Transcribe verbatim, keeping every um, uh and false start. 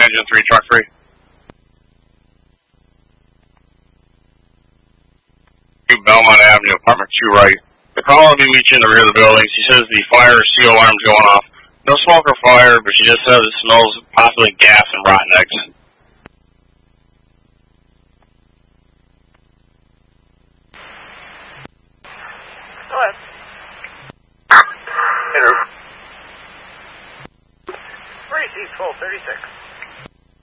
engine three, truck three. Belmont Avenue, apartment two right. The caller will be meet you in the rear of the building. She says the fire C O alarm's going off. No smoke or fire, but she just says it smells possibly gas and rotten eggs. Go ahead. Enter. Three C twelve thirty-six.